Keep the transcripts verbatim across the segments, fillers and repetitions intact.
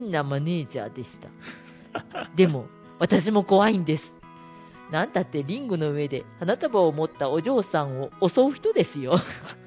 なマネージャーでした。でも私も怖いんです。なんだってリングの上で花束を持ったお嬢さんを襲う人ですよ。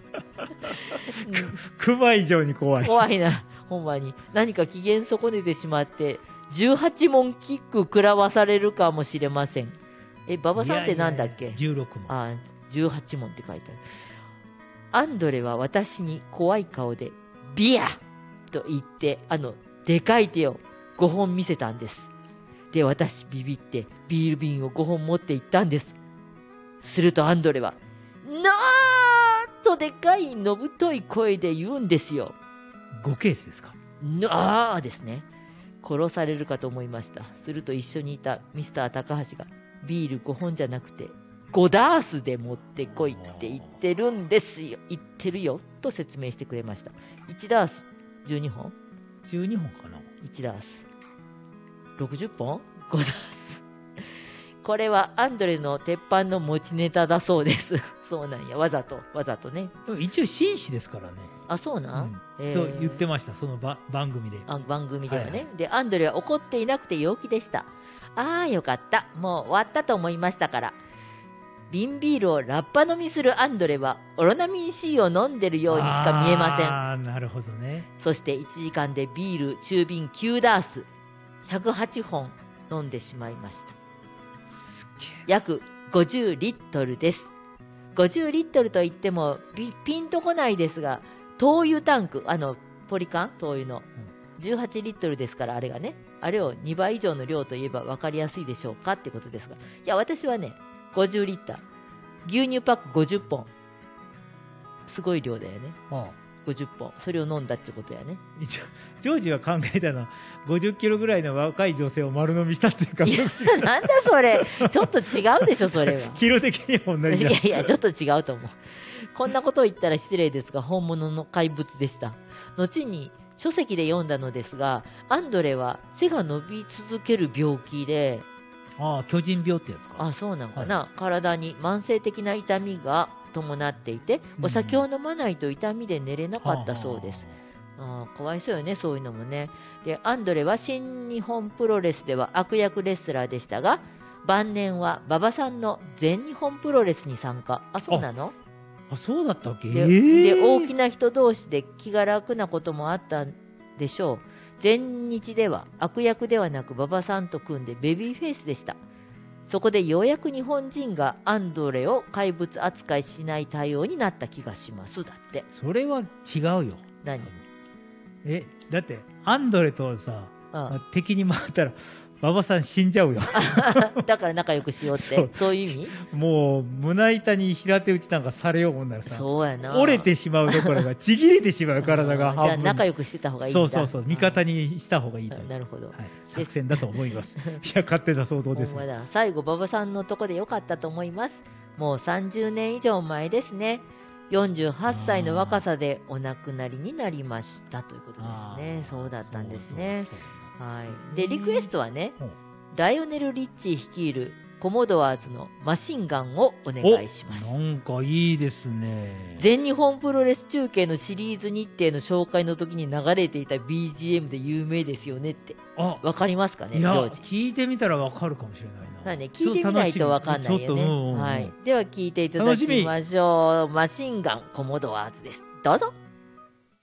クマ以上に怖い。 怖いな、ほんまに。何か機嫌損ねてしまってじゅうはちもんキック食らわされるかもしれません。え、馬場さんってなんだっけ？ いやいやいやじゅうろくもん。 あ、じゅうはちもんって書いてある。アンドレは私に怖い顔でビアと言って、あのでかい手をごほん見せたんです。で、私ビビってビール瓶をごほん持って行ったんです。するとアンドレはなーとでかいのぶとい声で言うんですよ。 ごケースですか？ なーですね。殺されるかと思いました。すると一緒にいたミスター高橋がビールごほんじゃなくてごダースで持ってこいって言ってるんですよ、言ってるよと説明してくれました。いちダースじゅうにほん、 じゅうにほんかな。 いちダースろくじゅっぽん、ごダース。これはアンドレの鉄板の持ちネタだそうです。そうなんや、わざとわざとね。 でも一応紳士ですからね。 あ、そうなん、 うんえーと言ってました、そのば番組で。 あ、番組ではね、 はいはい、 でアンドレは怒っていなくて陽気でした。ああよかった、もう終わったと思いましたから。瓶ビールをラッパ飲みするアンドレはオロナミン C を飲んでるようにしか見えません。 ああ、なるほどね。 そしていちじかんでビール中瓶きゅうダースひゃくはちほん飲んでしまいました。 すっげえ。 約ごじゅうリットルです。ごじゅうリットルといってもピンとこないですが、灯油タンク、あのポリカン灯油のじゅうはちリットルですから、あれがね、あれをにばい以上の量といえば分かりやすいでしょうかってことですが、いや私はねごじゅうリッター、牛乳パックごじゅっぽん、すごい量だよね。 ああ、 ごじゅっぽん、それを飲んだってことやね。 一応ジョージが考えたのはごじゅっキロぐらいの若い女性を丸飲みしたっていうか、 いやなんだそれ、ちょっと違うでしょそれは。 キロ的には同じだ。 いやいやちょっと違うと思う。こんなことを言ったら失礼ですが、本物の怪物でした。後に書籍で読んだのですが、アンドレは背が伸び続ける病気で、 ああ、巨人病ってやつか。 あ、そうなのかな、はい、体に慢性的な痛みが伴っていて、お酒を飲まないと痛みで寝れなかったそうです。ああ、かわいそうよね、そういうのもね。で、アンドレは新日本プロレスでは悪役レスラーでしたが、晩年は馬場さんの全日本プロレスに参加。あ、そうなの？ あ、そうだったっけ？ で、 えー、 で大きな人同士で気が楽なこともあったでしょう。全日では悪役ではなく馬場さんと組んでベビーフェイスでした。そこでようやく日本人がアンドレを怪物扱いしない対応になった気がします。だって。 それは違うよ。 何？ え、だってアンドレとさ、 ああ敵に回ったら馬場さん死んじゃうよ。 だから仲良くしようって、そう、そういう意味？ もう胸板に平手打ちなんかされようもんならさ、 そうやな、 折れてしまうどころかちぎれてしまう体が半分。 じゃあ仲良くしてた方がいいんだ。 そうそうそう、味方にした方がいいと。 なるほど、 はい、作戦だと思います。いや、勝手な想像です。 だ最後馬場さんのとこでよかったと思います。もうさんじゅうねん以上前ですね。よんじゅうはっさいの若さでお亡くなりになりましたということですね。そうだったんですね。そうそうそう、はい、でリクエストはね、ライオネル・リッチー率いるコモドアーズのマシンガンをお願いします。 なんかいいですね。 全日本プロレス中継のシリーズ日程の紹介の時に流れていた ビージーエム で有名ですよねって。あ、わかりますかね？ いや、 ジョージ、 聞いてみたらわかるかもしれないな。 なんで聞いてみないとわかんないよね。はい、では聞いていただきましょう。マシンガンコモドアーズです。どうぞ。